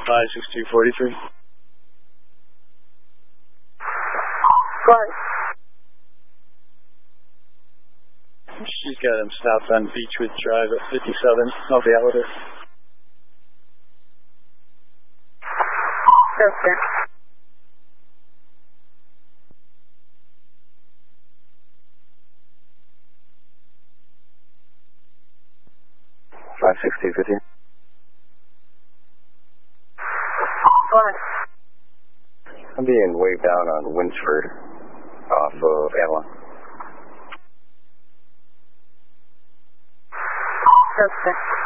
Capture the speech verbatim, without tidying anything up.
five six two forty-three. Right. She's got him stopped on Beechwood Drive at fifty-seven, off the elevator. Okay. five six two fifty. Right. I'm being waved down on Winsford off of Avalon. Okay.